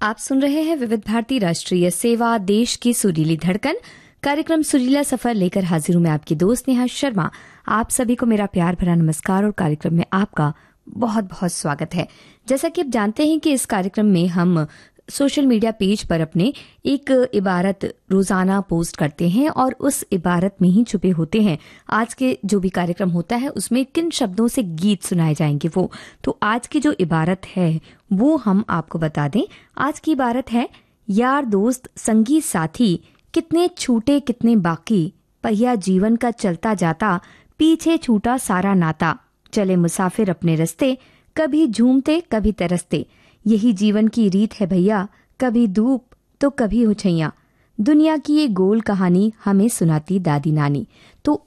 आप सुन रहे हैं विविध भारती राष्ट्रीय सेवा, देश की सुरीली धड़कन। कार्यक्रम सुरीला सफर लेकर हाजिर हूं मैं आपकी दोस्त नेहा शर्मा। आप सभी को मेरा प्यार भरा नमस्कार और कार्यक्रम में आपका बहुत बहुत स्वागत है। जैसा कि आप जानते हैं कि इस कार्यक्रम में हम सोशल मीडिया पेज पर अपने एक इबारत रोजाना पोस्ट करते हैं और उस इबारत में ही छुपे होते हैं आज के जो भी कार्यक्रम होता है उसमें किन शब्दों से गीत सुनाए जाएंगे वो। तो आज की जो इबारत है वो हम आपको बता दें। आज की इबारत है, यार दोस्त संगी साथी कितने छूटे कितने बाकी, पहिया जीवन का चलता जाता पीछे छूटा सारा नाता, चले मुसाफिर अपने रस्ते कभी झूमते कभी तरसते, यही जीवन की रीत है भैया, कभी धूप तो कभी हुछैया, दुनिया की ये गोल कहानी हमें सुनाती दादी नानी। तो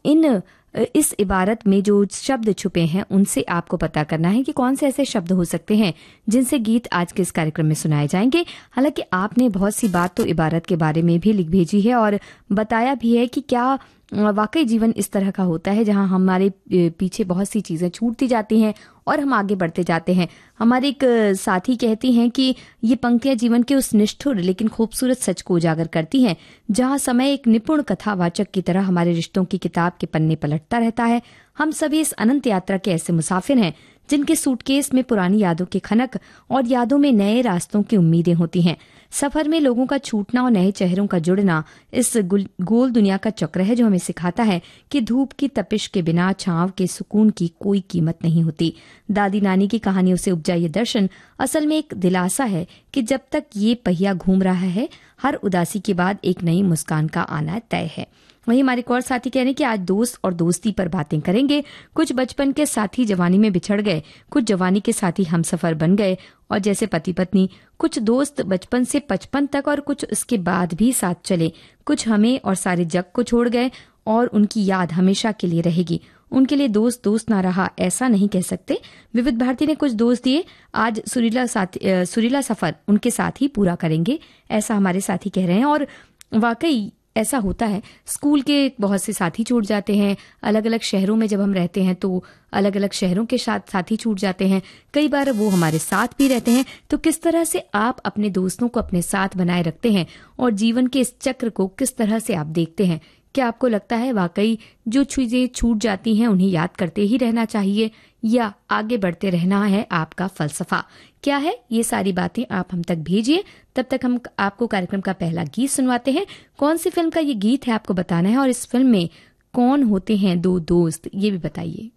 इस इबारत में जो शब्द छुपे हैं उनसे आपको पता करना है कि कौन से ऐसे शब्द हो सकते हैं जिनसे गीत आज के इस कार्यक्रम में सुनाए जाएंगे। हालांकि आपने बहुत सी बात तो इबारत के बारे में भी लिख भेजी है और बताया भी है कि क्या वाकई जीवन इस तरह का होता है जहां हमारे पीछे बहुत सी चीजें छूटती जाती हैं और हम आगे बढ़ते जाते हैं। हमारे एक साथी कहती हैं कि ये पंक्तियां जीवन के उस निष्ठुर लेकिन खूबसूरत सच को उजागर करती हैं जहां समय एक निपुण कथावाचक की तरह हमारे रिश्तों की किताब के पन्ने पलटता रहता है। हम सभी इस अनंत यात्रा के ऐसे मुसाफिर हैं जिनके सूटकेस में पुरानी यादों की खनक और यादों में नए रास्तों की उम्मीदें होती हैं। सफर में लोगों का छूटना और नए चेहरों का जुड़ना इस गोल दुनिया का चक्र है जो हमें सिखाता है कि धूप की तपिश के बिना छांव के सुकून की कोई कीमत नहीं होती। दादी नानी की कहानियों से उपजा ये दर्शन असल में एक दिलासा है कि जब तक ये पहिया घूम रहा है हर उदासी के बाद एक नई मुस्कान का आना तय है। वहीं हमारे एक और साथी कह रहे हैं कि आज दोस्त और दोस्ती पर बातें करेंगे। कुछ बचपन के साथी जवानी में बिछड़ गए, कुछ जवानी के साथी हमसफर बन गए और जैसे पति पत्नी, कुछ दोस्त बचपन से 55 तक और कुछ उसके बाद भी साथ चले, कुछ हमें और सारे जग को छोड़ गए और उनकी याद हमेशा के लिए रहेगी। उनके लिए दोस्त दोस्त ना रहा ऐसा नहीं कह सकते। विविध भारती ने कुछ दोस्त दिए, आज सुरीला सफर उनके साथ ही पूरा करेंगे ऐसा हमारे साथी कह रहे हैं। और वाकई ऐसा होता है, स्कूल के बहुत से साथी छूट जाते हैं, अलग अलग शहरों में जब हम रहते हैं तो अलग अलग शहरों के साथी छूट जाते हैं, कई बार वो हमारे साथ भी रहते हैं। तो किस तरह से आप अपने दोस्तों को अपने साथ बनाए रखते हैं और जीवन के इस चक्र को किस तरह से आप देखते हैं? क्या आपको लगता है वाकई जो चीजें छूट जाती हैं उन्हें याद करते ही रहना चाहिए या आगे बढ़ते रहना है आपका फलसफा? क्या है ये सारी बातें आप हम तक भेजिए। तब तक हम आपको कार्यक्रम का पहला गीत सुनवाते हैं। कौन सी फिल्म का ये गीत है आपको बताना है और इस फिल्म में कौन होते हैं दो दोस्त ये भी बताइए।